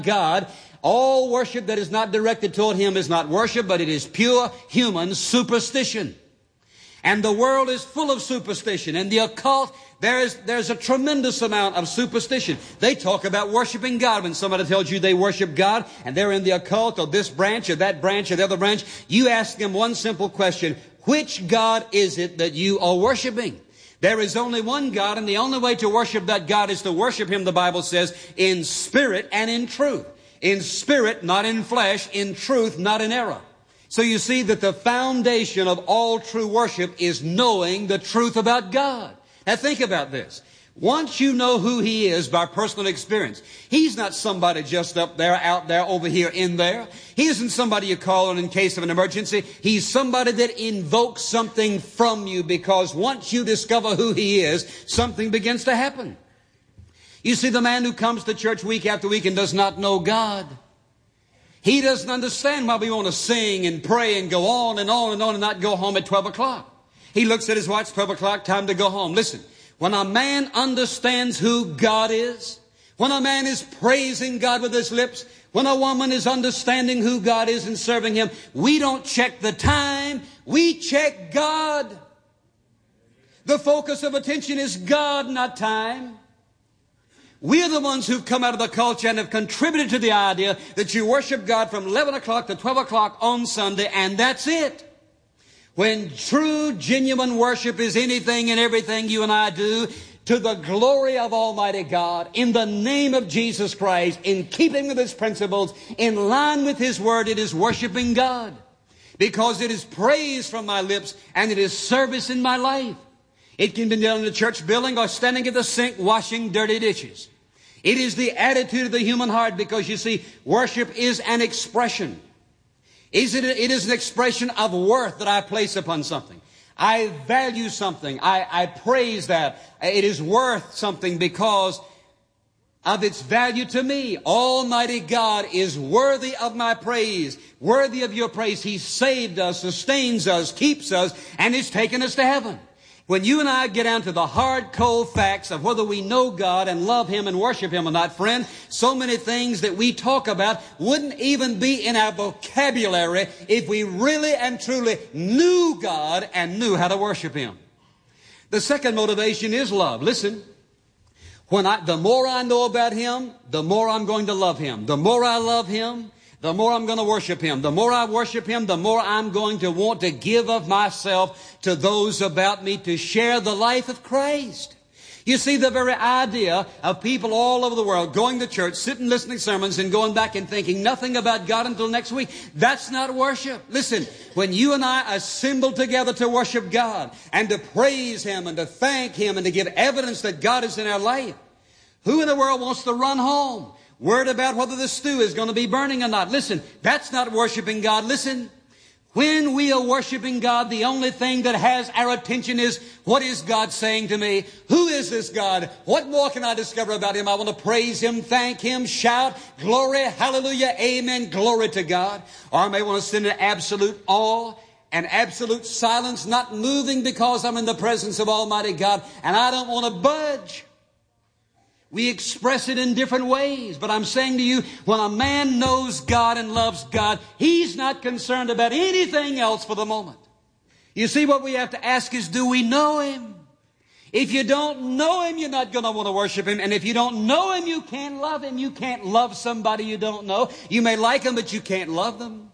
God. All worship that is not directed toward Him is not worship, but it is pure human superstition. And the world is full of superstition. And the occult, there's a tremendous amount of superstition. They talk about worshiping God. When somebody tells you they worship God and they're in the occult or this branch or that branch or the other branch, you ask them one simple question: which God is it that you are worshiping? There is only one God, and the only way to worship that God is to worship Him, the Bible says, in spirit and in truth. In spirit, not in flesh. In truth, not in error. So you see that the foundation of all true worship is knowing the truth about God. Now think about this. Once you know who He is by personal experience, He's not somebody just up there, out there, over here, in there. He isn't somebody you call on in case of an emergency. He's somebody that invokes something from you, because once you discover who He is, something begins to happen. You see, the man who comes to church week after week and does not know God, he doesn't understand why we want to sing and pray and go on and on and on and not go home at 12 o'clock. He looks at his watch, 12 o'clock, time to go home. Listen, when a man understands who God is, when a man is praising God with his lips, when a woman is understanding who God is and serving Him, we don't check the time, we check God. The focus of attention is God, not time. We are the ones who've come out of the culture and have contributed to the idea that you worship God from 11 o'clock to 12 o'clock on Sunday, and that's it. When true, genuine worship is anything and everything you and I do to the glory of Almighty God, in the name of Jesus Christ, in keeping with His principles, in line with His Word, it is worshiping God. Because it is praise from my lips and it is service in my life. It can be done in the church building or standing at the sink washing dirty dishes. It is the attitude of the human heart, because you see, worship is an expression. It is an expression of worth that I place upon something. I value something. I praise that. It is worth something because of its value to me. Almighty God is worthy of my praise, worthy of your praise. He saved us, sustains us, keeps us, and has taken us to heaven. When you and I get down to the hard, cold facts of whether we know God and love Him and worship Him or not, friend, so many things that we talk about wouldn't even be in our vocabulary if we really and truly knew God and knew how to worship Him. The second motivation is love. Listen, the more I know about Him, the more I'm going to love Him. The more I love Him, the more I'm going to worship Him. The more I worship Him, the more I'm going to want to give of myself to those about me to share the life of Christ. You see, the very idea of people all over the world going to church, sitting listening to sermons and going back and thinking nothing about God until next week, that's not worship. Listen, when you and I assemble together to worship God and to praise Him and to thank Him and to give evidence that God is in our life, who in the world wants to run home worried about whether the stew is going to be burning or not? Listen, that's not worshiping God. Listen, when we are worshiping God, the only thing that has our attention is, what is God saying to me? Who is this God? What more can I discover about Him? I want to praise Him, thank Him, shout, glory, hallelujah, amen, glory to God. Or I may want to sit in absolute awe and absolute silence, not moving because I'm in the presence of Almighty God and I don't want to budge. We express it in different ways, but I'm saying to you, when a man knows God and loves God, he's not concerned about anything else for the moment. You see, what we have to ask is, do we know Him? If you don't know Him, you're not going to want to worship Him. And if you don't know Him, you can't love Him. You can't love somebody you don't know. You may like them, but you can't love them.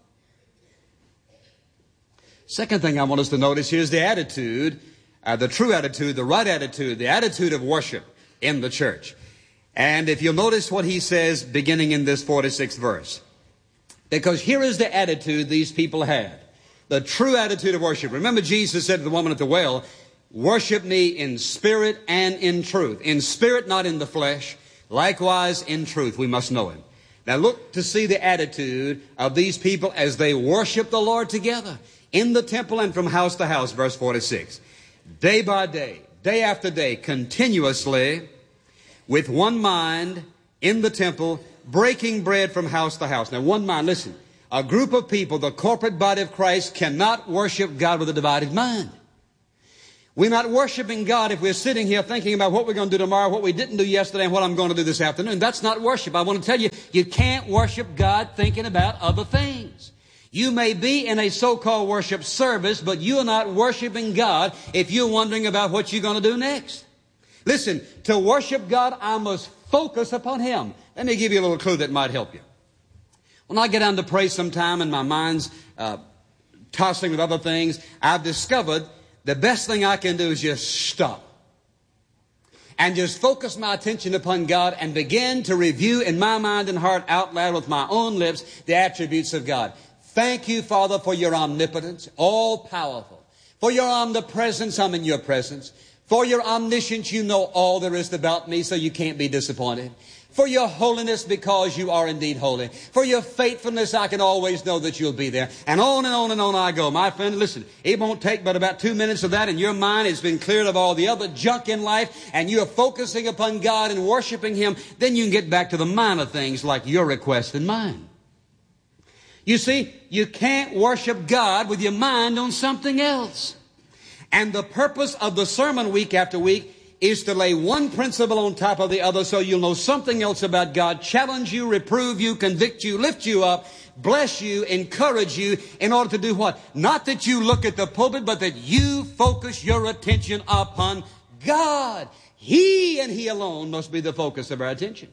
Second thing I want us to notice here is the attitude, the true attitude, the right attitude, the attitude of worship in the church. And if you'll notice what he says beginning in this 46th verse. Because here is the attitude these people had. The true attitude of worship. Remember, Jesus said to the woman at the well, worship me in spirit and in truth. In spirit, not in the flesh. Likewise, in truth, we must know Him. Now look to see the attitude of these people as they worship the Lord together in the temple and from house to house, verse 46. Day by day, day after day, continuously, with one mind in the temple, breaking bread from house to house. Now, one mind, listen. A group of people, the corporate body of Christ, cannot worship God with a divided mind. We're not worshiping God if we're sitting here thinking about what we're going to do tomorrow, what we didn't do yesterday, and what I'm going to do this afternoon. That's not worship. I want to tell you, you can't worship God thinking about other things. You may be in a so-called worship service, but you're not worshiping God if you're wondering about what you're going to do next. Listen, to worship God, I must focus upon Him. Let me give you a little clue that might help you. When I get down to pray sometime and my mind's tossing with other things, I've discovered the best thing I can do is just stop and just focus my attention upon God and begin to review in my mind and heart out loud with my own lips the attributes of God. Thank you, Father, for your omnipotence, all powerful. For your omnipresence, I'm in your presence. For your omniscience, you know all there is about me, so you can't be disappointed. For your holiness, because you are indeed holy. For your faithfulness, I can always know that you'll be there. And on and on and on I go. My friend, listen, it won't take but about 2 minutes of that, and your mind has been cleared of all the other junk in life, and you're focusing upon God and worshiping Him. Then you can get back to the minor things like your request and mine. You see, you can't worship God with your mind on something else. And the purpose of the sermon week after week is to lay one principle on top of the other so you'll know something else about God, challenge you, reprove you, convict you, lift you up, bless you, encourage you in order to do what? Not that you look at the pulpit, but that you focus your attention upon God. He and He alone must be the focus of our attention.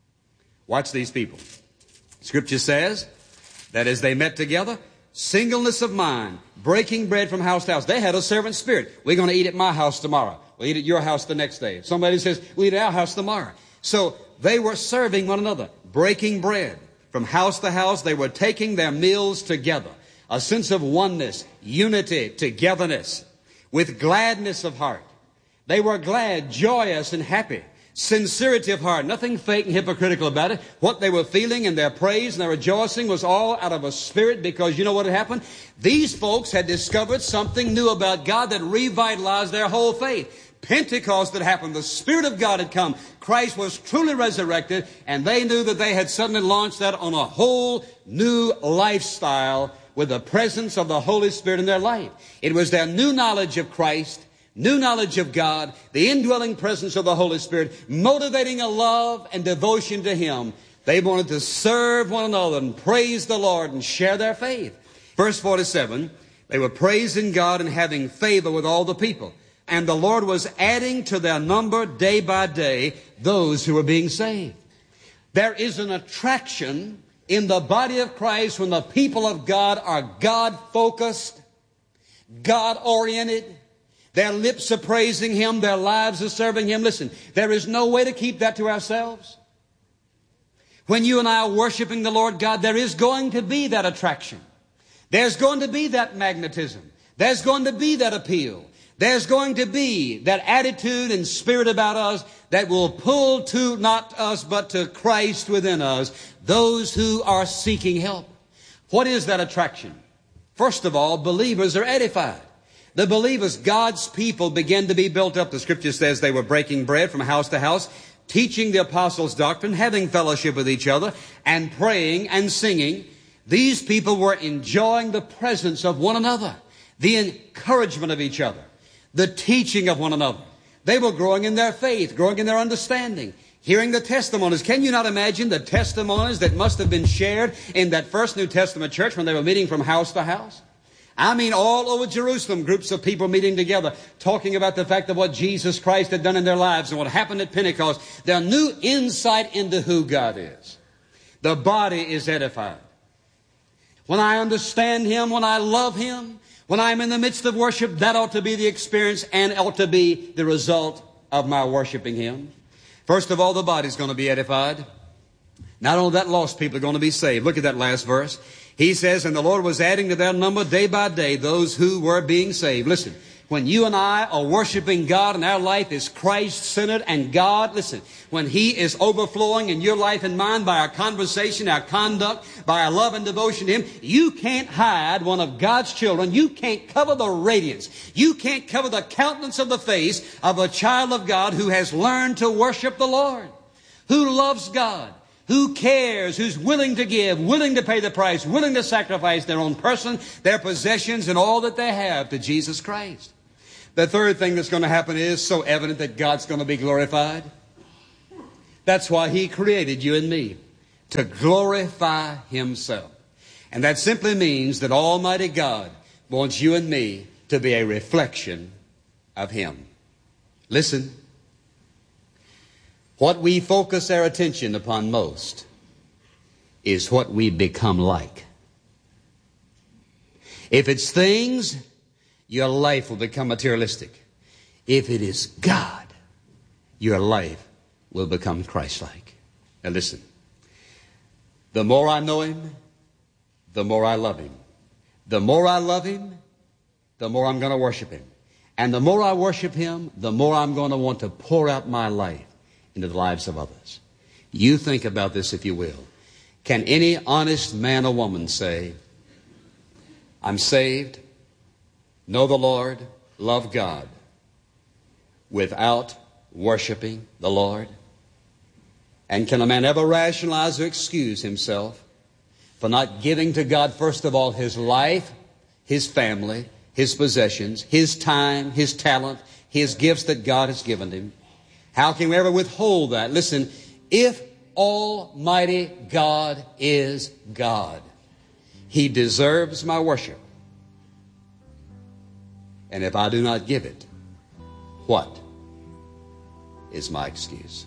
Watch these people. Scripture says that as they met together, singleness of mind, breaking bread from house to house. They had a servant spirit. We're going to eat at my house tomorrow. We'll eat at your house the next day. Somebody says, we'll eat at our house tomorrow. So they were serving one another, breaking bread from house to house. They were taking their meals together. A sense of oneness, unity, togetherness, with gladness of heart. They were glad, joyous, and happy. Sincerity of heart, nothing fake and hypocritical about it. What they were feeling and their praise and their rejoicing was all out of a spirit, because you know what had happened? These folks had discovered something new about God that revitalized their whole faith. Pentecost had happened. The Spirit of God had come. Christ was truly resurrected, and they knew that they had suddenly launched out on a whole new lifestyle with the presence of the Holy Spirit in their life. It was their new knowledge of Christ, new knowledge of God, the indwelling presence of the Holy Spirit, motivating a love and devotion to Him. They wanted to serve one another and praise the Lord and share their faith. Verse 47, they were praising God and having favor with all the people. And the Lord was adding to their number day by day those who were being saved. There is an attraction in the body of Christ when the people of God are God-focused, God-oriented. Their lips are praising Him. Their lives are serving Him. Listen, there is no way to keep that to ourselves. When you and I are worshiping the Lord God, there is going to be that attraction. There's going to be that magnetism. There's going to be that appeal. There's going to be that attitude and spirit about us that will pull to not us but to Christ within us, those who are seeking help. What is that attraction? First of all, believers are edified. The believers, God's people, begin to be built up. The Scripture says they were breaking bread from house to house, teaching the apostles' doctrine, having fellowship with each other, and praying and singing. These people were enjoying the presence of one another, the encouragement of each other, the teaching of one another. They were growing in their faith, growing in their understanding, hearing the testimonies. Can you not imagine the testimonies that must have been shared in that first New Testament church when they were meeting from house to house? I mean, all over Jerusalem, groups of people meeting together, talking about the fact of what Jesus Christ had done in their lives and what happened at Pentecost. Their new insight into who God is. The body is edified. When I understand Him, when I love Him, when I'm in the midst of worship, that ought to be the experience and ought to be the result of my worshiping Him. First of all, the body's going to be edified. Not only that, lost people are going to be saved. Look at that last verse. He says, and the Lord was adding to their number day by day those who were being saved. Listen, when you and I are worshiping God and our life is Christ-centered and God, listen, when He is overflowing in your life and mine by our conversation, our conduct, by our love and devotion to Him, you can't hide one of God's children. You can't cover the radiance. You can't cover the countenance of the face of a child of God who has learned to worship the Lord, who loves God, who cares, who's willing to give, willing to pay the price, willing to sacrifice their own person, their possessions, and all that they have to Jesus Christ. The third thing that's going to happen is so evident that God's going to be glorified. That's why He created you and me, to glorify Himself. And that simply means that Almighty God wants you and me to be a reflection of Him. Listen, what we focus our attention upon most is what we become like. If it's things, your life will become materialistic. If it is God, your life will become Christ-like. Now listen, the more I know Him, the more I love Him. The more I love Him, the more I'm going to worship Him. And the more I worship Him, the more I'm going to want to pour out my life into the lives of others. You think about this, if you will. Can any honest man or woman say, I'm saved, know the Lord, love God, without worshiping the Lord? And can a man ever rationalize or excuse himself for not giving to God, first of all, his life, his family, his possessions, his time, his talent, his gifts that God has given him? How can we ever withhold that? Listen, if Almighty God is God, He deserves my worship. And if I do not give it, what is my excuse?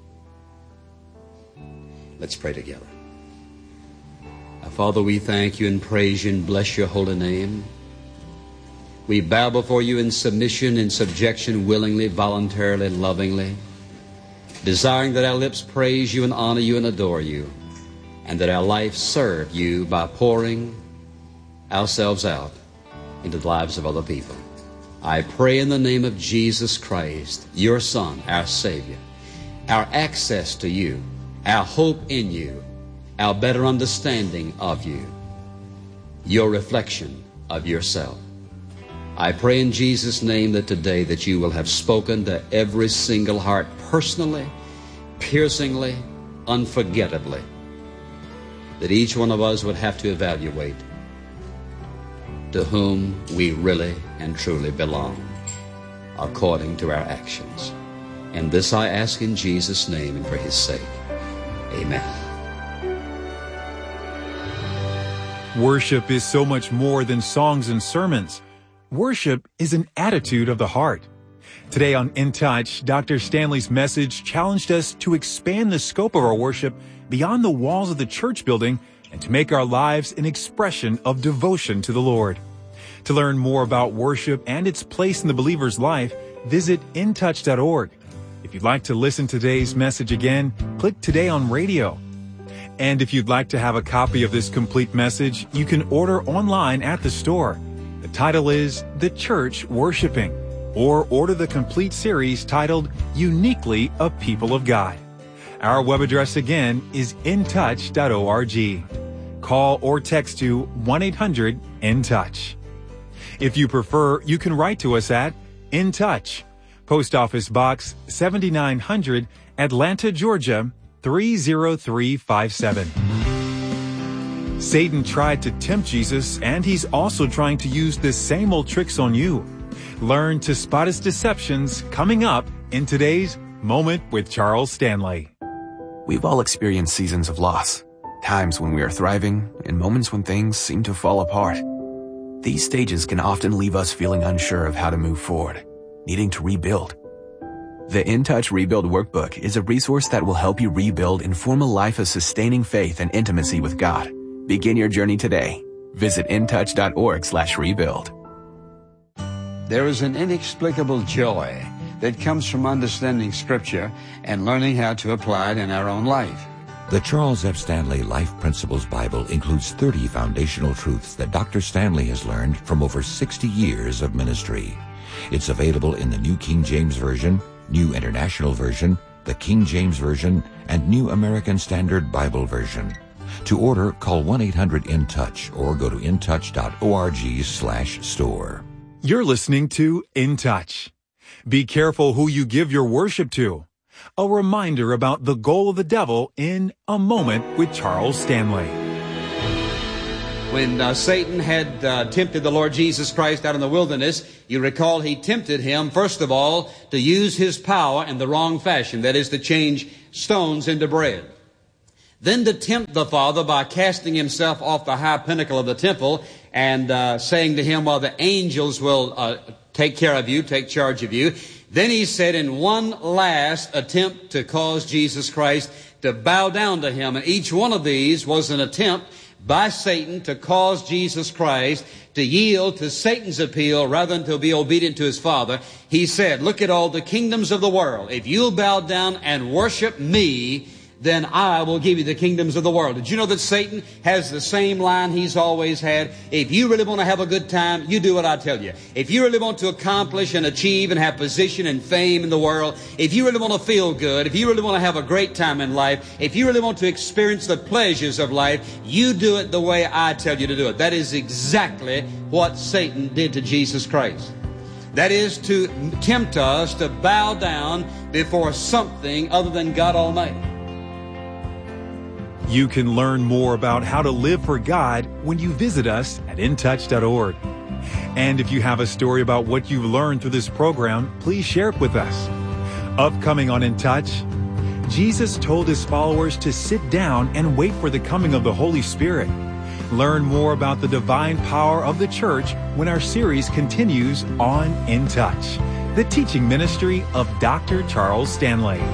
Let's pray together. Now, Father, we thank You and praise You and bless Your holy name. We bow before You in submission and subjection, willingly, voluntarily, lovingly, desiring that our lips praise You and honor You and adore You, and that our life serve You by pouring ourselves out into the lives of other people. I pray in the name of Jesus Christ, Your Son, our Savior, our access to You, our hope in You, our better understanding of You, Your reflection of Yourself. I pray in Jesus' name that today that You will have spoken to every single heart personally, piercingly, unforgettably, that each one of us would have to evaluate to whom we really and truly belong according to our actions. And this I ask in Jesus' name and for His sake. Amen. Worship is so much more than songs and sermons. Worship is an attitude of the heart. Today on In Touch, Dr. Stanley's message challenged us to expand the scope of our worship beyond the walls of the church building and to make our lives an expression of devotion to the Lord. To learn more about worship and its place in the believer's life, visit intouch.org. If you'd like to listen to today's message again, click Today on Radio. And if you'd like to have a copy of this complete message, you can order online at the store. The title is The Church Worshiping, or order the complete series titled Uniquely a People of God. Our web address again is intouch.org. Call or text to 1-800-IN-TOUCH. If you prefer, you can write to us at In Touch, Post Office Box 7900, Atlanta, Georgia 30357. Satan tried to tempt Jesus, and he's also trying to use the same old tricks on you. Learn to spot his deceptions coming up in today's Moment with Charles Stanley. We've all experienced seasons of loss, times when we are thriving, and moments when things seem to fall apart. These stages can often leave us feeling unsure of how to move forward, needing to rebuild. The In Touch Rebuild Workbook is a resource that will help you rebuild and form a life of sustaining faith and intimacy with God. Begin your journey today. Visit intouch.org/rebuild. There is an inexplicable joy that comes from understanding Scripture and learning how to apply it in our own life. The Charles F. Stanley Life Principles Bible includes 30 foundational truths that Dr. Stanley has learned from over 60 years of ministry. It's available in the New King James Version, New International Version, the King James Version, and New American Standard Bible Version. To order, call 1-800-IN-TOUCH or go to intouch.org/store. You're listening to In Touch. Be careful who you give your worship to. A reminder about the goal of the devil in A Moment with Charles Stanley. When Satan had tempted the Lord Jesus Christ out in the wilderness, you recall he tempted him, first of all, to use his power in the wrong fashion, that is, to change stones into bread. Then to tempt the Father by casting himself off the high pinnacle of the temple and saying to him, well, the angels will take care of you, take charge of you. Then he said in one last attempt to cause Jesus Christ to bow down to him. And each one of these was an attempt by Satan to cause Jesus Christ to yield to Satan's appeal rather than to be obedient to his Father. He said, look at all the kingdoms of the world. If you'll bow down and worship me, then I will give you the kingdoms of the world. Did you know that Satan has the same line he's always had? If you really want to have a good time, you do what I tell you. If you really want to accomplish and achieve and have position and fame in the world, if you really want to feel good, if you really want to have a great time in life, if you really want to experience the pleasures of life, you do it the way I tell you to do it. That is exactly what Satan did to Jesus Christ. That is to tempt us to bow down before something other than God Almighty. You can learn more about how to live for God when you visit us at intouch.org. And if you have a story about what you've learned through this program, please share it with us. Upcoming on In Touch, Jesus told his followers to sit down and wait for the coming of the Holy Spirit. Learn more about the divine power of the church when our series continues on In Touch, the teaching ministry of Dr. Charles Stanley.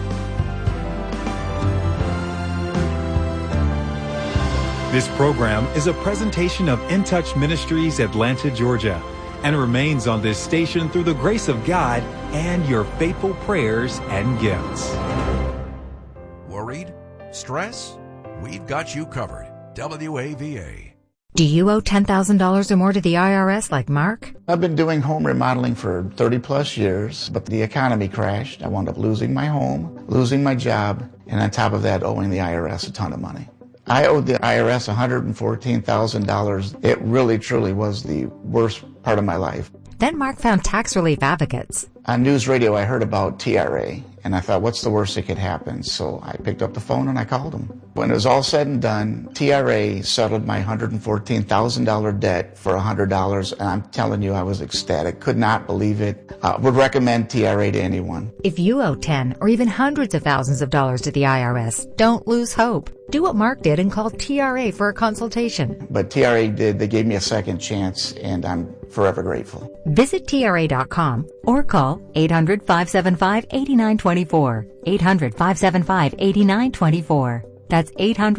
This program is a presentation of In Touch Ministries, Atlanta, Georgia, and remains on this station through the grace of God and your faithful prayers and gifts. Worried? Stress? We've got you covered. WAVA. Do you owe $10,000 or more to the IRS like Mark? I've been doing home remodeling for 30 plus years, but the economy crashed. I wound up losing my home, losing my job, and on top of that, owing the IRS a ton of money. I owed the IRS $114,000. It really, truly was the worst part of my life. Then Mark found Tax Relief Advocates. On news radio, I heard about TRA, and I thought, what's the worst that could happen? So I picked up the phone and I called them. When it was all said and done, TRA settled my $114,000 debt for $100, and I'm telling you, I was ecstatic. Could not believe it. Would recommend TRA to anyone. If you owe 10 or even hundreds of thousands of dollars to the IRS, don't lose hope. Do what Mark did and call TRA for a consultation. But TRA did. They gave me a second chance, and I'm forever grateful. Visit TRA.com or call 800-575-8924. 800-575-8924. That's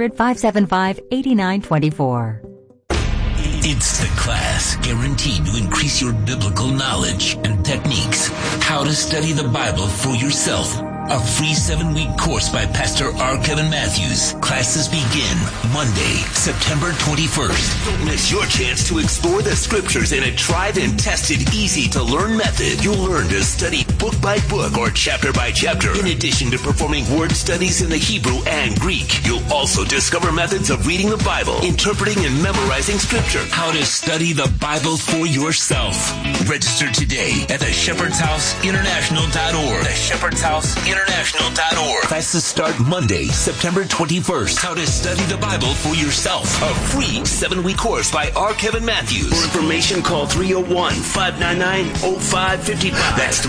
800-575-8924. It's the class guaranteed to increase your biblical knowledge and techniques. How to study the Bible for yourself. A free 7-week course by Pastor R. Kevin Matthews. Classes begin Monday, September 21st. Don't miss your chance to explore the scriptures in a tried and tested, easy-to-learn method. You'll learn to study book by book or chapter by chapter. In addition to performing word studies in the Hebrew and Greek, you'll also discover methods of reading the Bible, interpreting and memorizing scripture. How to study the Bible for yourself. Register today at theshepherdshouseinternational.org. theshepherdshouseinternational.org. Classes start Monday, September 21st. How to study the Bible for yourself. A free 7-week course by R. Kevin Matthews. For information, call 301-599-0555. That's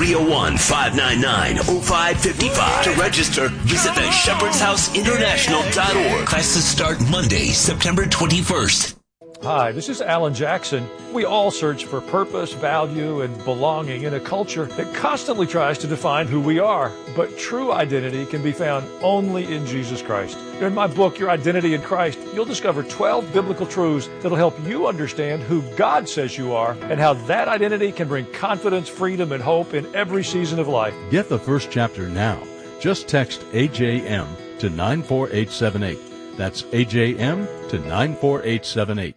301-599-0555. To register, visit theshepherdshouseinternational.org. Classes start Monday, September 21st. Hi, this is Alan Jackson. We all search for purpose, value, and belonging in a culture that constantly tries to define who we are. But true identity can be found only in Jesus Christ. In my book, Your Identity in Christ, you'll discover 12 biblical truths that'll help you understand who God says you are and how that identity can bring confidence, freedom, and hope in every season of life. Get the first chapter now. Just text AJM to 94878. That's AJM to 94878.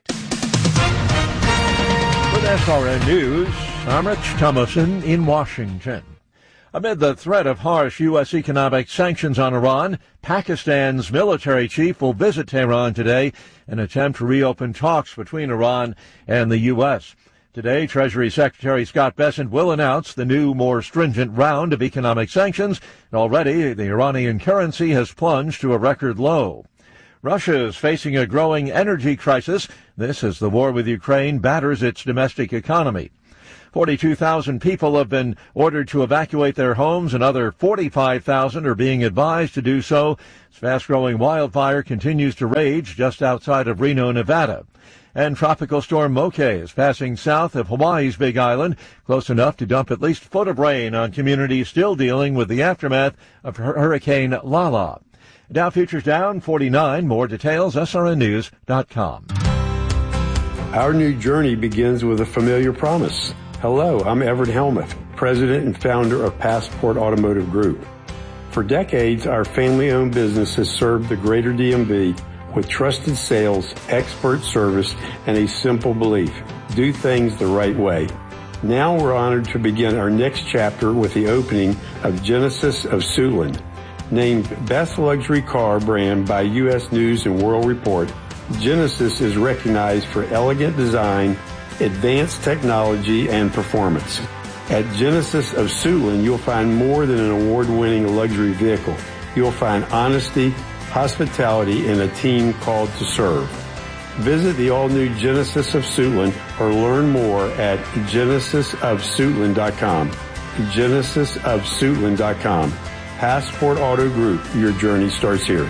With SRN News, I'm Rich Thomason in Washington. Amid the threat of harsh U.S. economic sanctions on Iran, Pakistan's military chief will visit Tehran today in an attempt to reopen talks between Iran and the U.S. Today, Treasury Secretary Scott Bessent will announce the new, more stringent round of economic sanctions, and already the Iranian currency has plunged to a record low. Russia is facing a growing energy crisis. This as the war with Ukraine batters its domestic economy. 42,000 people have been ordered to evacuate their homes. Another 45,000 are being advised to do so. This fast-growing wildfire continues to rage just outside of Reno, Nevada. And Tropical Storm Moke is passing south of Hawaii's Big Island, close enough to dump at least a foot of rain on communities still dealing with the aftermath of Hurricane Lala. Dow futures down 49. More details, srnnews.com. Our new journey begins with a familiar promise. Hello, I'm Everett Helmuth, president and founder of Passport Automotive Group. For decades, our family-owned business has served the greater DMV with trusted sales, expert service, and a simple belief: do things the right way. Now we're honored to begin our next chapter with the opening of Genesis of Suitland. Named Best Luxury Car Brand by U.S. News and World Report, Genesis is recognized for elegant design, advanced technology, and performance. At Genesis of Suitland, you'll find more than an award-winning luxury vehicle. You'll find honesty, hospitality, and a team called to serve. Visit the all-new Genesis of Suitland or learn more at genesisofsuitland.com. genesisofsuitland.com. Passport Auto Group, your journey starts here.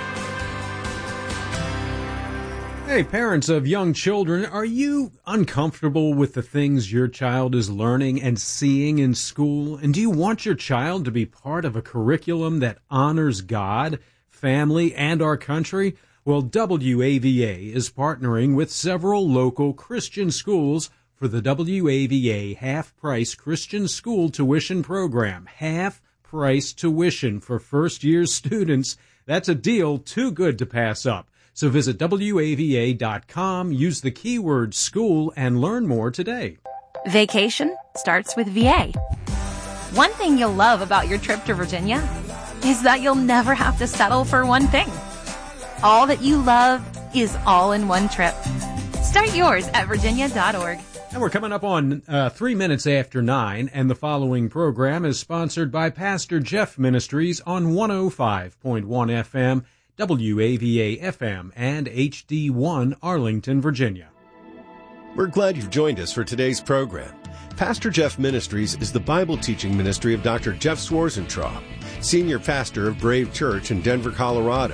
Hey, parents of young children, are you uncomfortable with the things your child is learning and seeing in school? And do you want your child to be part of a curriculum that honors God, family, and our country? Well, WAVA is partnering with several local Christian schools for the WAVA half-price Christian school tuition program. Half-price tuition for first-year students. That's a deal too good to pass up. So visit WAVA.com, use the keyword school, and learn more today. Vacation starts with VA. One thing you'll love about your trip to Virginia is that you'll never have to settle for one thing. All that you love is all in one trip. Start yours at virginia.org. And we're coming up on 3 minutes after 9, and the following program is sponsored by Pastor Jeff Ministries on 105.1 FM, WAVA-FM, and HD1 Arlington, Virginia. We're glad you've joined us for today's program. Pastor Jeff Ministries is the Bible teaching ministry of Dr. Jeff Schwarzentraub, senior pastor of Brave Church in Denver, Colorado.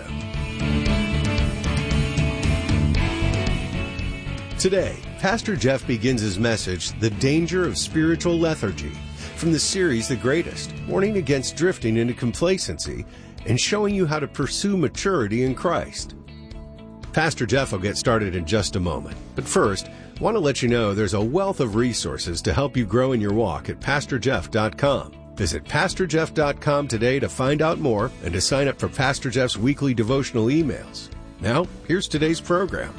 Today, Pastor Jeff begins his message, The Danger of Spiritual Lethargy, from the series The Greatest, warning against drifting into complacency and showing you how to pursue maturity in Christ. Pastor Jeff will get started in just a moment, but first, I want to let you know there's a wealth of resources to help you grow in your walk at PastorJeff.com. Visit PastorJeff.com today to find out more and to sign up for Pastor Jeff's weekly devotional emails. Now, here's today's program.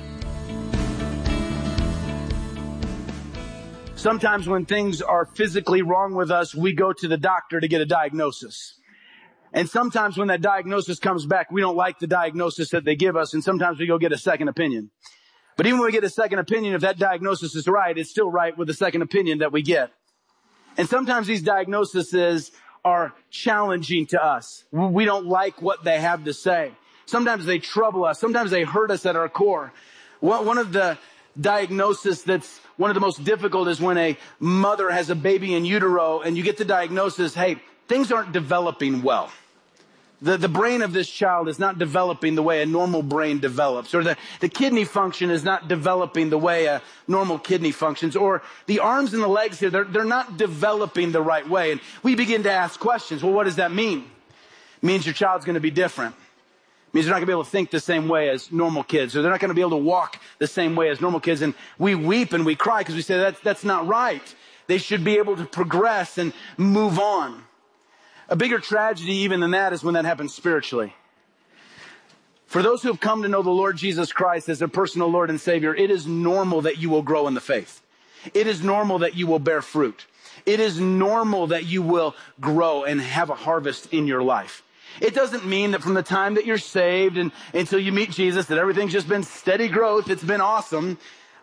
Sometimes when things are physically wrong with us, we go to the doctor to get a diagnosis. And sometimes when that diagnosis comes back, we don't like the diagnosis that they give us, and sometimes we go get a second opinion. But even when we get a second opinion, if that diagnosis is right, it's still right with the second opinion that we get. And sometimes these diagnoses are challenging to us. We don't like what they have to say. Sometimes they trouble us. Sometimes they hurt us at our core. One of the diagnosis that's one of the most difficult is when a mother has a baby in utero and you get the diagnosis, hey, things aren't developing well. The brain of this child is not developing the way a normal brain develops, or the kidney function is not developing the way a normal kidney functions, or the arms and the legs here, they're not developing the right way. And we begin to ask questions. Well, what does that mean? It means your child's going to be different. It means they're not going to be able to think the same way as normal kids, or they're not going to be able to walk the same way as normal kids. And we weep and we cry because we say that's not right. They should be able to progress and move on. A bigger tragedy even than that is when that happens spiritually. For those who have come to know the Lord Jesus Christ as their personal Lord and Savior, it is normal that you will grow in the faith. It is normal that you will bear fruit. It is normal that you will grow and have a harvest in your life. It doesn't mean that from the time that you're saved and until you meet Jesus that everything's just been steady growth. It's been awesome.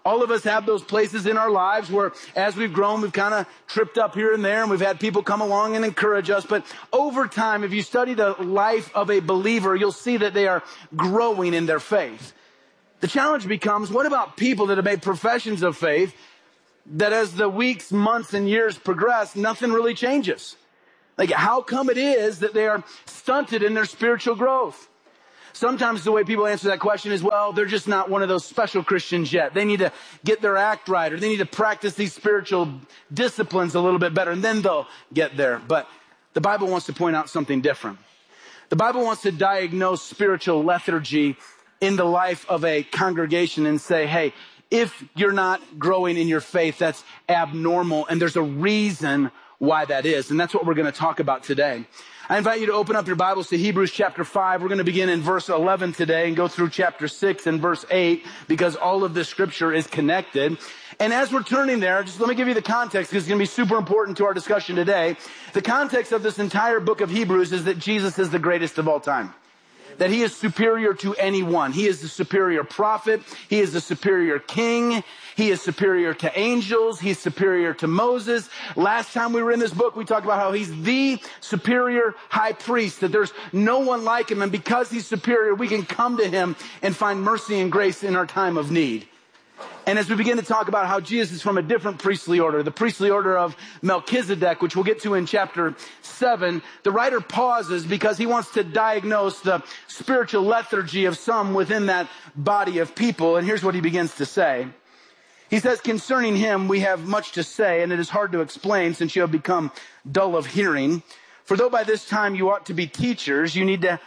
All of us have those places in our lives where as we've grown, we've kind of tripped up here and there, and we've had people come along and encourage us. But over time, if you study the life of a believer, you'll see that they are growing in their faith. The challenge becomes, what about people that have made professions of faith that as the weeks, months, and years progress, nothing really changes? Like, how come it is that they are stunted in their spiritual growth? Sometimes the way people answer that question is, well, they're just not one of those special Christians yet. They need to get their act right, or they need to practice these spiritual disciplines a little bit better, and then they'll get there. But the Bible wants to point out something different. The Bible wants to diagnose spiritual lethargy in the life of a congregation and say, hey, if you're not growing in your faith, that's abnormal, and there's a reason why that is. And that's what we're going to talk about today. I invite you to open up your Bibles to Hebrews chapter 5. We're going to begin in verse 11 today and go through chapter 6 and verse 8 because all of this scripture is connected. And as we're turning there, just let me give you the context because it's going to be super important to our discussion today. The context of this entire book of Hebrews is that Jesus is the greatest of all time. That he is superior to anyone. He is the superior prophet. He is the superior king. He is superior to angels. He's superior to Moses. Last time we were in this book, we talked about how he's the superior high priest, that there's no one like him. And because he's superior, we can come to him and find mercy and grace in our time of need. And as we begin to talk about how Jesus is from a different priestly order, the priestly order of Melchizedek, which we'll get to in chapter 7, the writer pauses because he wants to diagnose the spiritual lethargy of some within that body of people. And here's what he begins to say. He says, concerning him, we have much to say, and it is hard to explain since you have become dull of hearing. For though by this time you ought to be teachers, you need to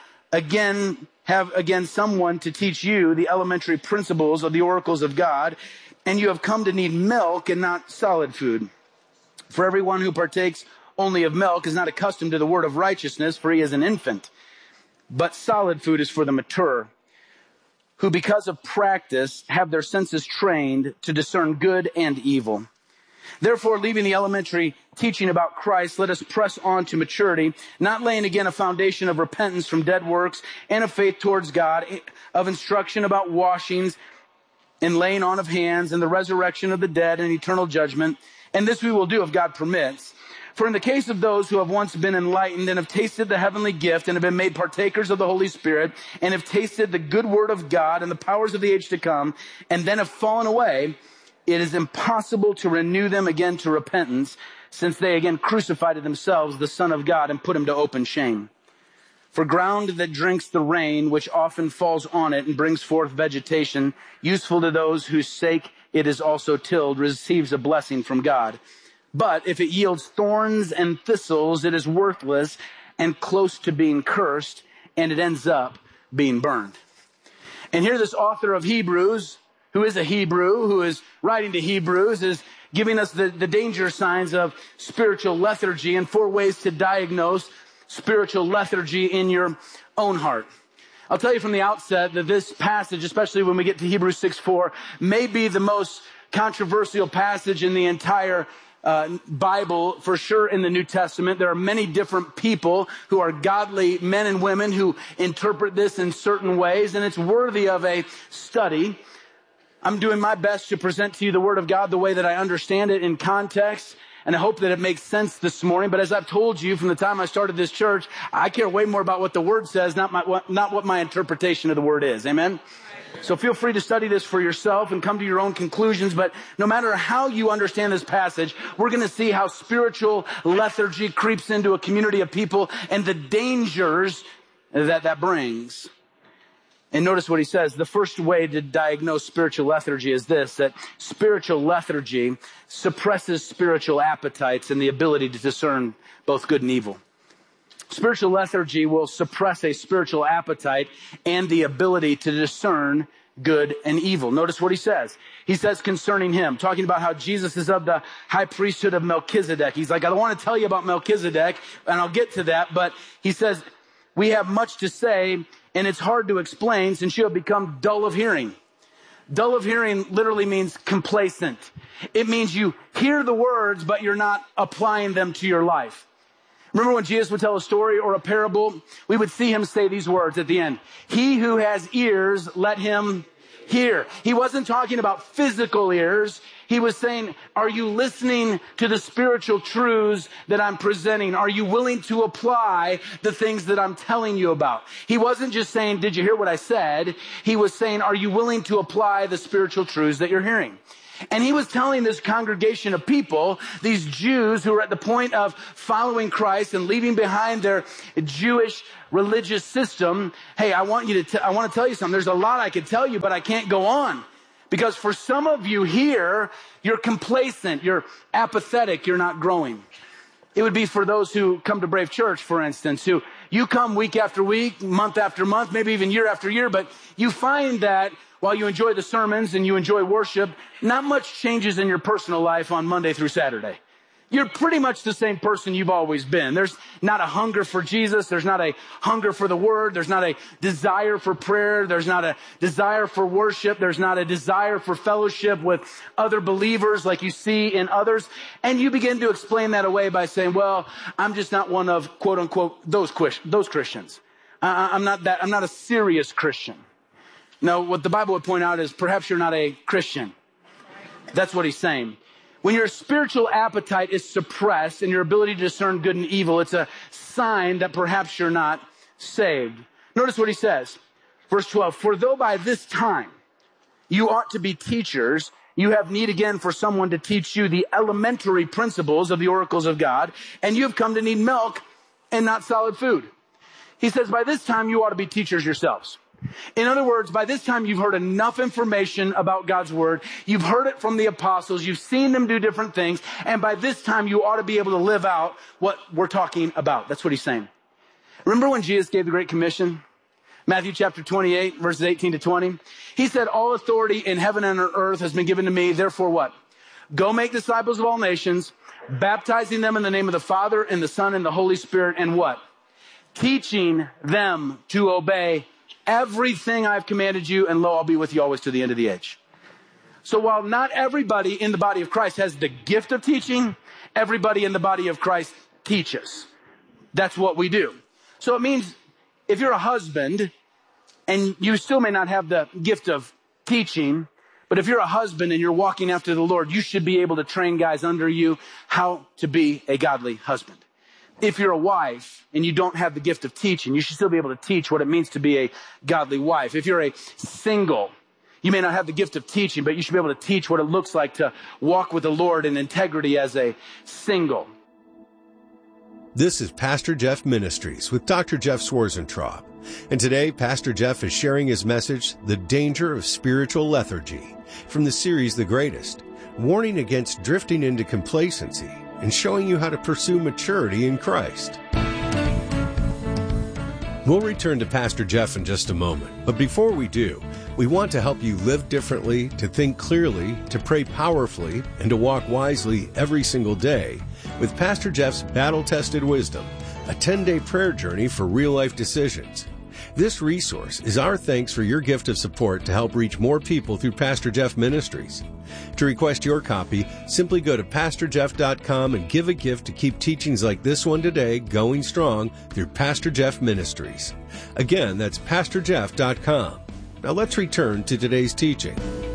have someone to teach you the elementary principles of the oracles of God, and you have come to need milk and not solid food. For everyone who partakes only of milk is not accustomed to the word of righteousness, for he is an infant. But solid food is for the mature, who because of practice have their senses trained to discern good and evil. Therefore, leaving the elementary teaching about Christ, let us press on to maturity, not laying again a foundation of repentance from dead works and of faith towards God, of instruction about washings and laying on of hands and the resurrection of the dead and eternal judgment. And this we will do if God permits. For in the case of those who have once been enlightened and have tasted the heavenly gift and have been made partakers of the Holy Spirit and have tasted the good word of God and the powers of the age to come and then have fallen away, it is impossible to renew them again to repentance, since they again crucified to themselves the Son of God and put him to open shame. For ground that drinks the rain, which often falls on it and brings forth vegetation, useful to those whose sake it is also tilled, receives a blessing from God. But if it yields thorns and thistles, it is worthless and close to being cursed, and it ends up being burned. And here this author of Hebrews, who is a Hebrew, who is writing to Hebrews, is giving us the danger signs of spiritual lethargy and 4 ways to diagnose spiritual lethargy in your own heart. I'll tell you from the outset that this passage, especially when we get to Hebrews 6:4, may be the most controversial passage in the entire Bible, for sure in the New Testament. There are many different people who are godly men and women who interpret this in certain ways, and it's worthy of a study. I'm doing my best to present to you the Word of God the way that I understand it in context, and I hope that it makes sense this morning. But as I've told you from the time I started this church, I care way more about what the Word says, not what my interpretation of the Word is. Amen? So feel free to study this for yourself and come to your own conclusions. But no matter how you understand this passage, we're going to see how spiritual lethargy creeps into a community of people and the dangers that brings. And notice what he says. The first way to diagnose spiritual lethargy is this, that spiritual lethargy suppresses spiritual appetites and the ability to discern both good and evil. Spiritual lethargy will suppress a spiritual appetite and the ability to discern good and evil. Notice what he says. He says concerning him, talking about how Jesus is of the high priesthood of Melchizedek. He's like, I don't want to tell you about Melchizedek, and I'll get to that, but he says, we have much to say, and it's hard to explain since you have become dull of hearing. Dull of hearing literally means complacent. It means you hear the words, but you're not applying them to your life. Remember when Jesus would tell a story or a parable, we would see him say these words at the end. He who has ears, let him hear. He wasn't talking about physical ears. He was saying, are you listening to the spiritual truths that I'm presenting? Are you willing to apply the things that I'm telling you about? He wasn't just saying, did you hear what I said? He was saying, are you willing to apply the spiritual truths that you're hearing? And he was telling this congregation of people, these Jews who were at the point of following Christ and leaving behind their Jewish religious system, hey, I want to tell you something. There's a lot I could tell you, but I can't go on. Because for some of you here, you're complacent, you're apathetic, you're not growing. It would be for those who come to Brave Church, for instance, who you come week after week, month after month, maybe even year after year, but you find that while you enjoy the sermons and you enjoy worship, not much changes in your personal life on Monday through Saturday. You're pretty much the same person you've always been. There's not a hunger for Jesus. There's not a hunger for the Word. There's not a desire for prayer. There's not a desire for worship. There's not a desire for fellowship with other believers like you see in others. And you begin to explain that away by saying, well, I'm just not one of, quote unquote, those Christians. I'm not a serious Christian. No, what the Bible would point out is perhaps you're not a Christian. That's what he's saying. When your spiritual appetite is suppressed and your ability to discern good and evil, it's a sign that perhaps you're not saved. Notice what he says. Verse 12, for though by this time you ought to be teachers, you have need again for someone to teach you the elementary principles of the oracles of God, and you have come to need milk and not solid food. He says, by this time you ought to be teachers yourselves. In other words, by this time you've heard enough information about God's Word. You've heard it from the apostles. You've seen them do different things. And by this time you ought to be able to live out what we're talking about. That's what he's saying. Remember when Jesus gave the Great Commission? Matthew chapter 28, verses 18 to 20. He said, all authority in heaven and on earth has been given to me. Therefore what? Go make disciples of all nations, baptizing them in the name of the Father and the Son and the Holy Spirit. And what? Teaching them to obey everything I've commanded you, and lo, I'll be with you always to the end of the age. So while not everybody in the body of Christ has the gift of teaching, everybody in the body of Christ teaches. That's what we do. So it means if you're a husband, and you still may not have the gift of teaching, but if you're a husband and you're walking after the Lord, you should be able to train guys under you how to be a godly husband. If you're a wife and you don't have the gift of teaching, you should still be able to teach what it means to be a godly wife. If you're a single, you may not have the gift of teaching, but you should be able to teach what it looks like to walk with the Lord in integrity as a single. This is Pastor Jeff Ministries with Dr. Jeff Swarzentraub. And today, Pastor Jeff is sharing his message, The Danger of Spiritual Lethargy, from the series The Greatest, warning against drifting into complacency and showing you how to pursue maturity in Christ. We'll return to Pastor Jeff in just a moment, but before we do, we want to help you live differently, to think clearly, to pray powerfully, and to walk wisely every single day with Pastor Jeff's Battle-Tested Wisdom, a 10-day prayer journey for real-life decisions. This resource is our thanks for your gift of support to help reach more people through Pastor Jeff Ministries. To request your copy, simply go to PastorJeff.com and give a gift to keep teachings like this one today going strong through Pastor Jeff Ministries. Again, that's PastorJeff.com. Now let's return to today's teaching.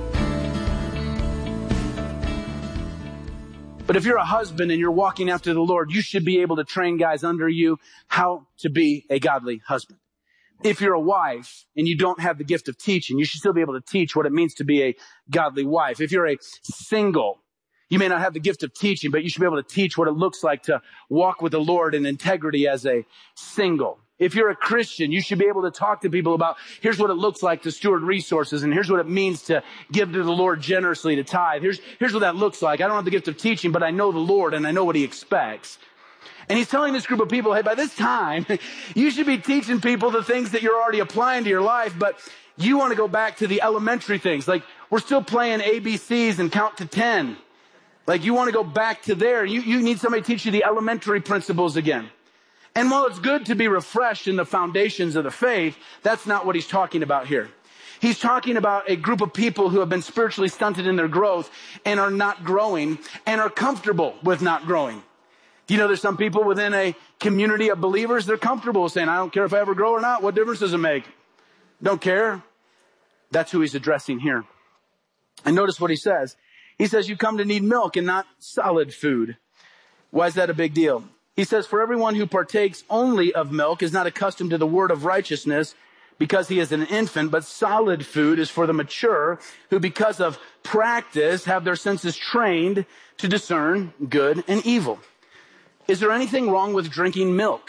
But if you're a husband and you're walking after the Lord, you should be able to train guys under you how to be a godly husband. If you're a wife and you don't have the gift of teaching, you should still be able to teach what it means to be a godly wife. If you're a single, you may not have the gift of teaching, but you should be able to teach what it looks like to walk with the Lord in integrity as a single. If you're a Christian, you should be able to talk to people about, here's what it looks like to steward resources, and here's what it means to give to the Lord generously, to tithe. Here's what that looks like. I don't have the gift of teaching, but I know the Lord and I know what He expects. And He's telling this group of people, hey, by this time, you should be teaching people the things that you're already applying to your life, but you want to go back to the elementary things. Like, we're still playing ABCs and count to 10. Like, you want to go back to there. You need somebody to teach you the elementary principles again. And while it's good to be refreshed in the foundations of the faith, that's not what He's talking about here. He's talking about a group of people who have been spiritually stunted in their growth and are not growing and are comfortable with not growing. Do you know there's some people within a community of believers, they're comfortable with saying, I don't care if I ever grow or not. What difference does it make? Don't care. That's who he's addressing here. And notice what he says. He says, you come to need milk and not solid food. Why is that a big deal? He says, for everyone who partakes only of milk is not accustomed to the word of righteousness because he is an infant, but solid food is for the mature who because of practice have their senses trained to discern good and evil. Is there anything wrong with drinking milk?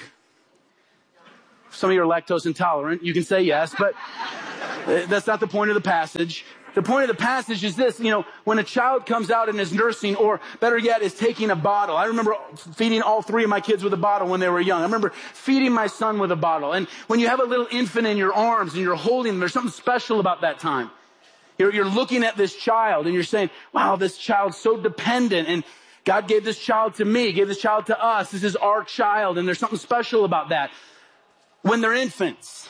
Some of you are lactose intolerant. You can say yes, but that's not the point of the passage. The point of the passage is this, when a child comes out and is nursing, or better yet, is taking a bottle. I remember feeding all three of my kids with a bottle when they were young. I remember feeding my son with a bottle. And when you have a little infant in your arms and you're holding them, there's something special about that time. You're looking at this child and you're saying, wow, this child's so dependent, and God gave this child to me, gave this child to us. This is our child, and there's something special about that when they're infants.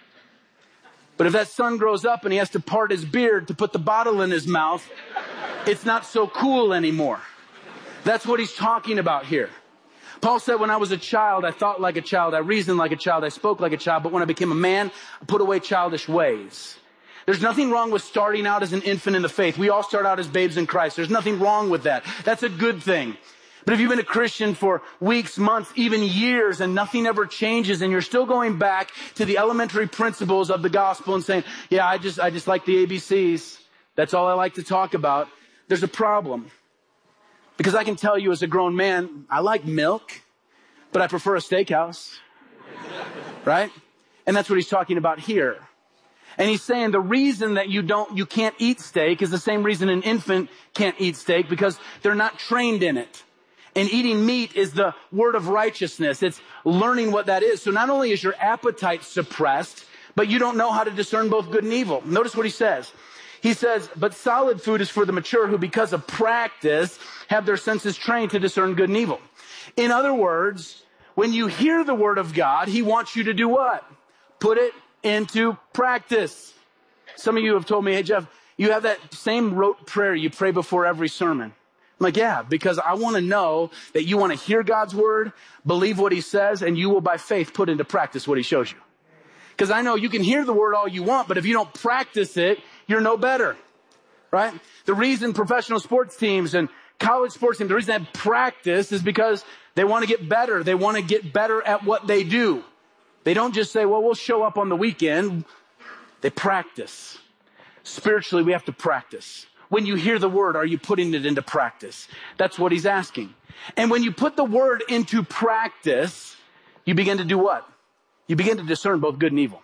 But if that son grows up and he has to part his beard to put the bottle in his mouth, it's not so cool anymore. That's what he's talking about here. Paul said, when I was a child, I thought like a child, I reasoned like a child, I spoke like a child, but when I became a man, I put away childish ways. There's nothing wrong with starting out as an infant in the faith. We all start out as babes in Christ. There's nothing wrong with that. That's a good thing. But if you've been a Christian for weeks, months, even years, and nothing ever changes, and you're still going back to the elementary principles of the gospel and saying, yeah, I just like the ABCs. That's all I like to talk about. There's a problem. Because I can tell you as a grown man, I like milk, but I prefer a steakhouse. Right? And that's what he's talking about here. And he's saying the reason that you can't eat steak is the same reason an infant can't eat steak, because they're not trained in it. And eating meat is the word of righteousness. It's learning what that is. So not only is your appetite suppressed, but you don't know how to discern both good and evil. Notice what he says. He says, but solid food is for the mature who because of practice have their senses trained to discern good and evil. In other words, when you hear the word of God, he wants you to do what? Put it into practice. Some of you have told me, hey, Jeff, you have that same rote prayer you pray before every sermon. I'm like, yeah, because I want to know that you want to hear God's word, believe what he says, and you will by faith put into practice what he shows you. Because I know you can hear the word all you want, but if you don't practice it, you're no better, right? The reason professional sports teams and college sports teams, the reason they have practice is because they want to get better. They want to get better at what they do. They don't just say, well, we'll show up on the weekend. They practice. Spiritually, we have to practice. When you hear the word, are you putting it into practice? That's what he's asking. And when you put the word into practice, you begin to do what? You begin to discern both good and evil.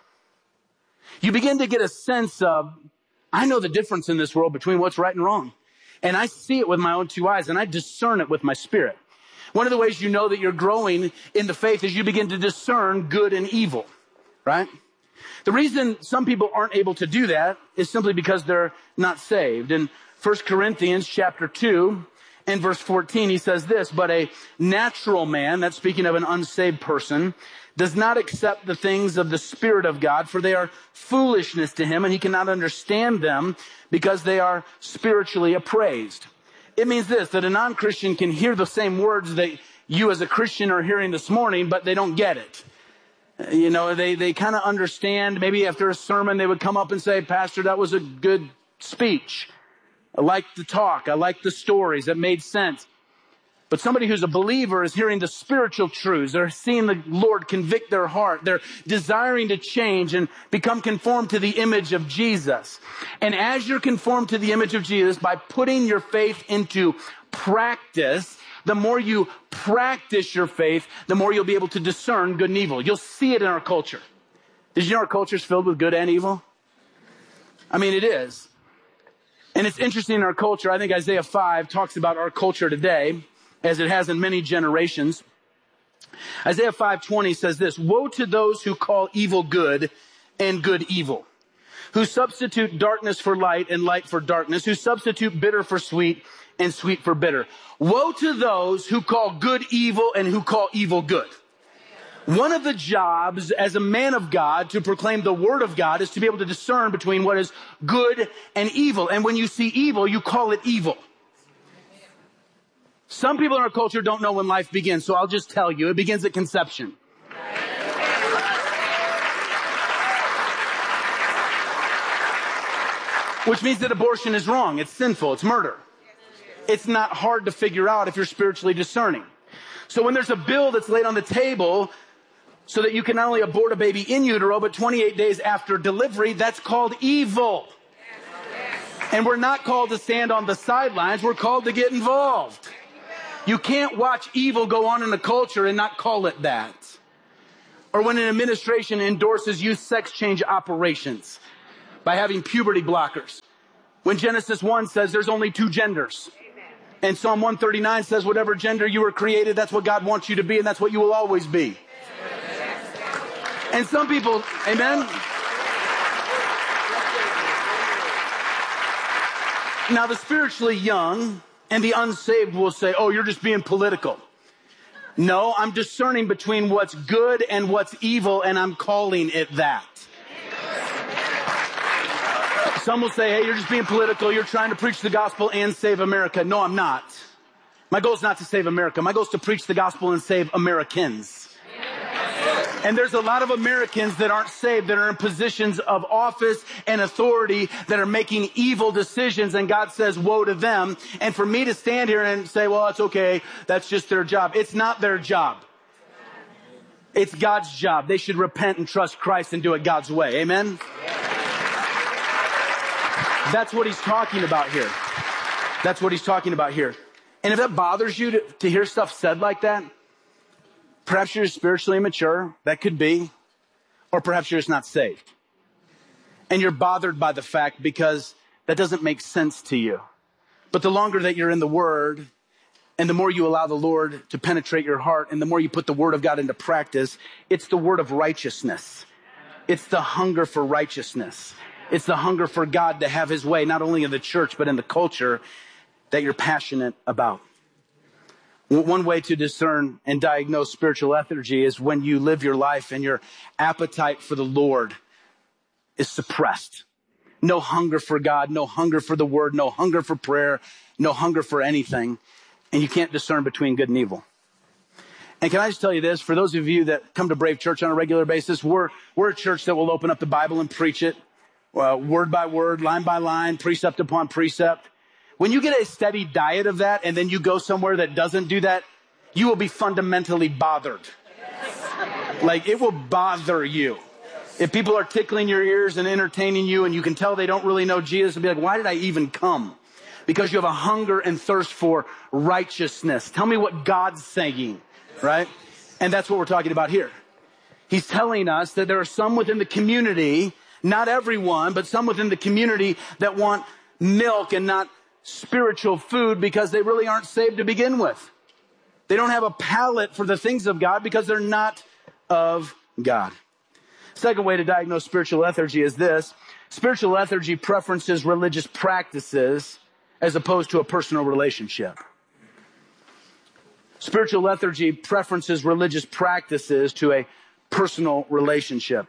You begin to get a sense of, I know the difference in this world between what's right and wrong. And I see it with my own two eyes, and I discern it with my spirit. One of the ways you know that you're growing in the faith is you begin to discern good and evil, right? The reason some people aren't able to do that is simply because they're not saved. In 1 Corinthians chapter 2 and verse 14, he says this, but a natural man, that's speaking of an unsaved person, does not accept the things of the Spirit of God, for they are foolishness to him, and he cannot understand them because they are spiritually appraised. It means this, that a non-Christian can hear the same words that you as a Christian are hearing this morning, but they don't get it. You know, they kind of understand. Maybe after a sermon, they would come up and say, Pastor, that was a good speech. I liked the talk. I liked the stories. It made sense. But somebody who's a believer is hearing the spiritual truths. They're seeing the Lord convict their heart. They're desiring to change and become conformed to the image of Jesus. And as you're conformed to the image of Jesus, by putting your faith into practice, the more you practice your faith, the more you'll be able to discern good and evil. You'll see it in our culture. Did you know our culture is filled with good and evil? I mean, it is. And it's interesting in our culture. I think Isaiah 5 talks about our culture today, as it has in many generations. Isaiah 5:20 says this, woe to those who call evil good and good evil, who substitute darkness for light and light for darkness, who substitute bitter for sweet and sweet for bitter. Woe to those who call good evil and who call evil good. One of the jobs as a man of God to proclaim the word of God is to be able to discern between what is good and evil. And when you see evil, you call it evil. Some people in our culture don't know when life begins, so I'll just tell you, it begins at conception. which means that abortion is wrong. It's sinful. It's murder. It's not hard to figure out if you're spiritually discerning. So when there's a bill that's laid on the table so that you can not only abort a baby in utero, but 28 days after delivery, that's called evil. And we're not called to stand on the sidelines. We're called to get involved. You can't watch evil go on in the culture and not call it that. Or when an administration endorses youth sex change operations by having puberty blockers. When Genesis 1 says there's only 2 genders. And Psalm 139 says whatever gender you were created, that's what God wants you to be, and that's what you will always be. And some people, amen? Now the spiritually young and the unsaved will say, oh, you're just being political. No, I'm discerning between what's good and what's evil, and I'm calling it that. Some will say, hey, you're just being political. You're trying to preach the gospel and save America. No, I'm not. My goal is not to save America. My goal is to preach the gospel and save Americans. And there's a lot of Americans that aren't saved, that are in positions of office and authority, that are making evil decisions, and God says, woe to them. And for me to stand here and say, well, that's okay, that's just their job. It's not their job. It's God's job. They should repent and trust Christ and do it God's way. Amen? That's what he's talking about here. That's what he's talking about here. And if that bothers you to hear stuff said like that, perhaps you're spiritually immature. That could be. Or perhaps you're just not saved. And you're bothered by the fact because that doesn't make sense to you. But the longer that you're in the Word, and the more you allow the Lord to penetrate your heart, and the more you put the Word of God into practice, it's the word of righteousness. It's the hunger for righteousness. It's the hunger for God to have his way, not only in the church, but in the culture that you're passionate about. One way to discern and diagnose spiritual lethargy is when you live your life and your appetite for the Lord is suppressed. No hunger for God, no hunger for the Word, no hunger for prayer, no hunger for anything. And you can't discern between good and evil. And can I just tell you this, for those of you that come to Brave Church on a regular basis, we're a church that will open up the Bible and preach it. Word by word, line by line, precept upon precept. When you get a steady diet of that and then you go somewhere that doesn't do that, you will be fundamentally bothered. Like, it will bother you. If people are tickling your ears and entertaining you and you can tell they don't really know Jesus, you'll be like, why did I even come? Because you have a hunger and thirst for righteousness. Tell me what God's saying, right? And that's what we're talking about here. He's telling us that there are some within the community, not everyone, but some within the community that want milk and not spiritual food because they really aren't saved to begin with. They don't have a palate for the things of God because they're not of God. Second way to diagnose spiritual lethargy is this. Spiritual lethargy preferences religious practices as opposed to a personal relationship. Spiritual lethargy preferences religious practices to a personal relationship.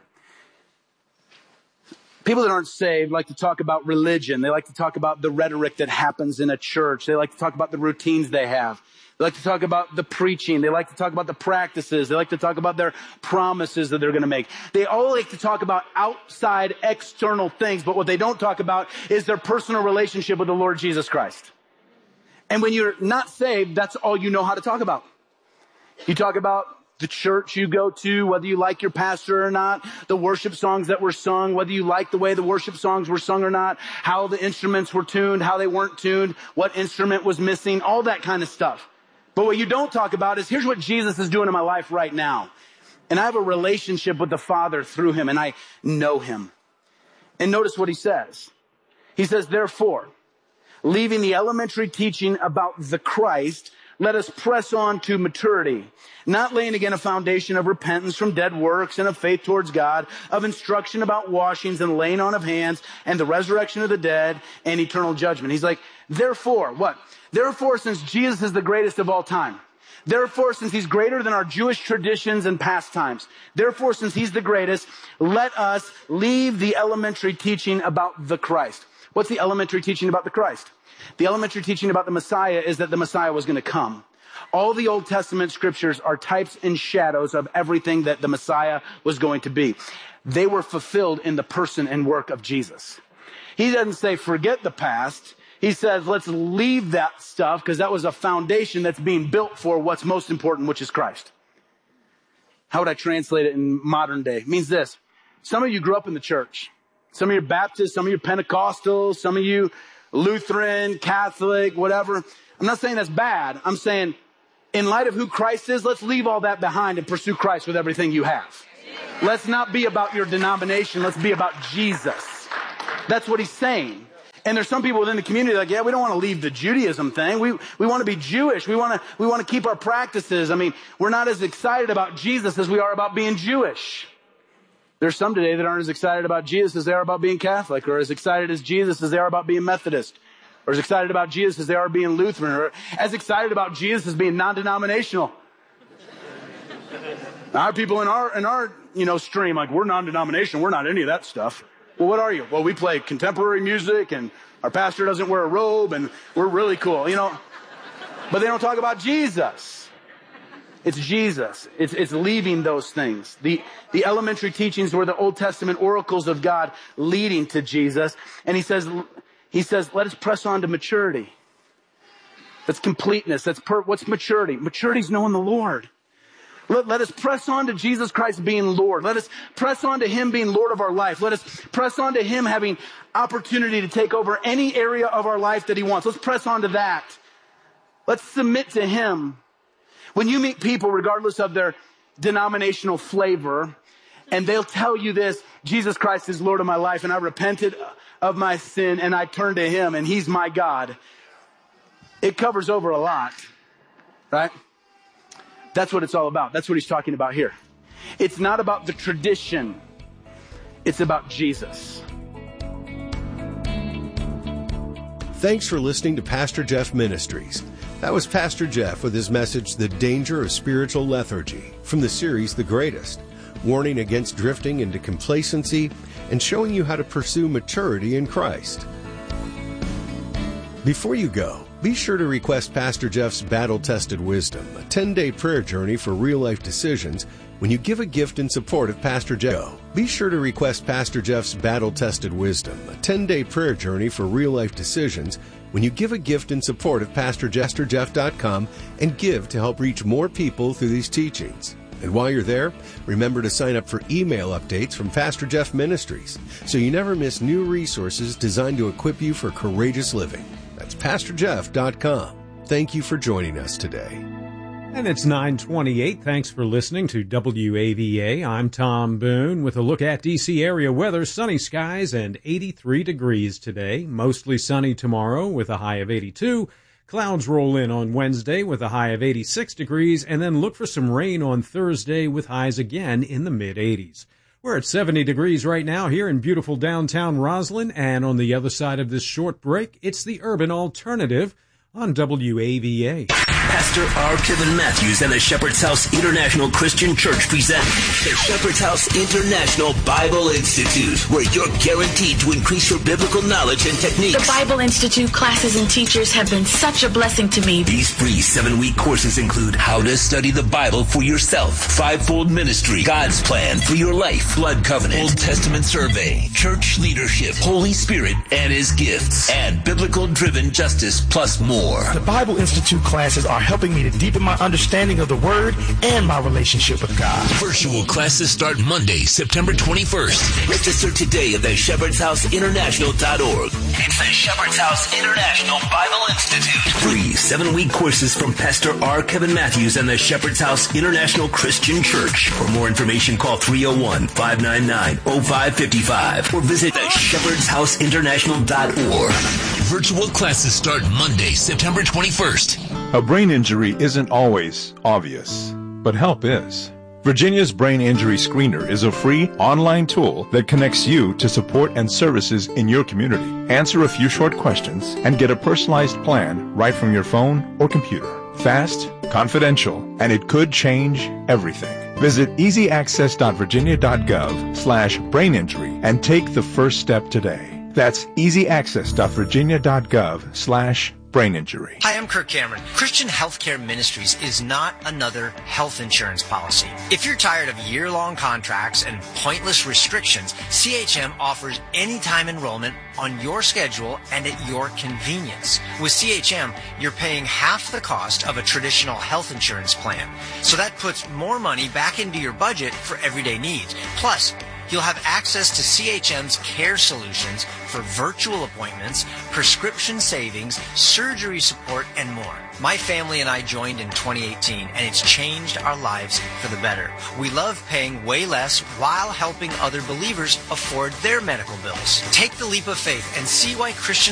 People that aren't saved like to talk about religion. They like to talk about the rhetoric that happens in a church. They like to talk about the routines they have. They like to talk about the preaching. They like to talk about the practices. They like to talk about their promises that they're going to make. They all like to talk about outside, external things, but what they don't talk about is their personal relationship with the Lord Jesus Christ. And when you're not saved, that's all you know how to talk about. You talk about the church you go to, whether you like your pastor or not, the worship songs that were sung, whether you like the way the worship songs were sung or not, how the instruments were tuned, how they weren't tuned, what instrument was missing, all that kind of stuff. But what you don't talk about is, here's what Jesus is doing in my life right now. And I have a relationship with the Father through him, and I know him. And notice what he says. He says, therefore, leaving the elementary teaching about the Christ, let us press on to maturity, not laying again a foundation of repentance from dead works and of faith towards God, of instruction about washings and laying on of hands and the resurrection of the dead and eternal judgment. He's like, therefore, what? Therefore, since Jesus is the greatest of all time, therefore, since he's greater than our Jewish traditions and pastimes, therefore, since he's the greatest, let us leave the elementary teaching about the Christ. What's the elementary teaching about the Christ? The elementary teaching about the Messiah is that the Messiah was going to come. All the Old Testament scriptures are types and shadows of everything that the Messiah was going to be. They were fulfilled in the person and work of Jesus. He doesn't say forget the past. He says let's leave that stuff because that was a foundation that's being built for what's most important, which is Christ. How would I translate it in modern day? It means this. Some of you grew up in the church. Some of you are Baptist, some of you are Pentecostal, some of you Lutheran, Catholic, whatever. I'm not saying that's bad. I'm saying in light of who Christ is, let's leave all that behind and pursue Christ with everything you have. Let's not be about your denomination. Let's be about Jesus. That's what he's saying. And there's some people within the community like, yeah, we don't want to leave the Judaism thing. We want to be Jewish. We want to keep our practices. I mean, we're not as excited about Jesus as we are about being Jewish. There's some today that aren't as excited about Jesus as they are about being Catholic, or as excited as Jesus as they are about being Methodist, or as excited about Jesus as they are being Lutheran, or as excited about Jesus as being non-denominational. Our people in our stream, like, we're non-denominational, we're not any of that stuff. Well, what are you? Well, we play contemporary music, and our pastor doesn't wear a robe, and we're really cool, But they don't talk about Jesus. It's Jesus. It's leaving those things. The elementary teachings were the Old Testament oracles of God leading to Jesus. And he says, let us press on to maturity. That's completeness. What's maturity? Maturity is knowing the Lord. Let us press on to Jesus Christ being Lord. Let us press on to him being Lord of our life. Let us press on to him having opportunity to take over any area of our life that he wants. Let's press on to that. Let's submit to him. When you meet people, regardless of their denominational flavor, and they'll tell you this, Jesus Christ is Lord of my life, and I repented of my sin, and I turned to him, and he's my God. It covers over a lot, right? That's what it's all about. That's what he's talking about here. It's not about the tradition. It's about Jesus. Thanks for listening to Pastor Jeff Ministries. That was Pastor Jeff with his message, The Danger of Spiritual Lethargy, from the series The Greatest, warning against drifting into complacency and showing you how to pursue maturity in Christ. Before you go, be sure to request Pastor Jeff's Battle-Tested Wisdom, a 10-day prayer journey for real-life decisions, when you give a gift in support of Pastor Jeff. Be sure to request Pastor Jeff's Battle-Tested Wisdom, a 10-day prayer journey for real-life decisions, when you give a gift in support of PastorJeff.com and give to help reach more people through these teachings. And while you're there, remember to sign up for email updates from Pastor Jeff Ministries so you never miss new resources designed to equip you for courageous living. That's PastorJeff.com. Thank you for joining us today. And it's 9:28. Thanks for listening to WAVA. I'm Tom Boone with a look at D.C. area weather. Sunny skies and 83 degrees today. Mostly sunny tomorrow with a high of 82. Clouds roll in on Wednesday with a high of 86 degrees. And then look for some rain on Thursday with highs again in the mid-80s. We're at 70 degrees right now here in beautiful downtown Roslyn. And on the other side of this short break, it's the Urban Alternative on WAVA. Pastor R. Kevin Matthews and the Shepherd's House International Christian Church present the Shepherd's House International Bible Institute, where you're guaranteed to increase your biblical knowledge and techniques. The Bible Institute classes and teachers have been such a blessing to me. These free 7-week courses include how to study the Bible for yourself, fivefold ministry, God's plan for your life, blood covenant, Old Testament survey, church leadership, Holy Spirit and his gifts, and biblical-driven justice, plus more. The Bible Institute classes are helping me to deepen my understanding of the Word and my relationship with God. Virtual classes start Monday, September 21st. Register today at theshepherdshouseinternational.org. It's the Shepherd's House International Bible Institute. Free 7-week courses from Pastor R. Kevin Matthews and the Shepherd's House International Christian Church. For more information, call 301-599-0555 or visit theshepherdshouseinternational.org. Virtual classes start Monday, September 21st. A brain injury isn't always obvious, but help is. Virginia's Brain Injury Screener is a free online tool that connects you to support and services in your community. Answer a few short questions and get a personalized plan right from your phone or computer. Fast, confidential, and it could change everything. Visit easyaccess.virginia.gov/braininjury and take the first step today. That's easyaccess.virginia.gov/ brain injury. Hi, I'm Kirk Cameron. Christian Healthcare Ministries is not another health insurance policy. If you're tired of year-long contracts and pointless restrictions, CHM offers anytime enrollment on your schedule and at your convenience. With CHM, you're paying half the cost of a traditional health insurance plan. So that puts more money back into your budget for everyday needs. Plus, you'll have access to CHM's care solutions for virtual appointments, prescription savings, surgery support, and more. My family and I joined in 2018, and it's changed our lives for the better. We love paying way less while helping other believers afford their medical bills. Take the leap of faith and see why Christian